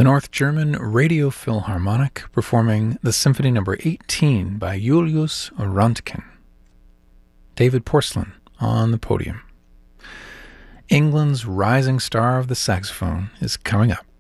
The North German Radio Philharmonic performing the Symphony No. 18 by Julius Röntgen. David Porcelain on the podium. England's rising star of the saxophone is coming up.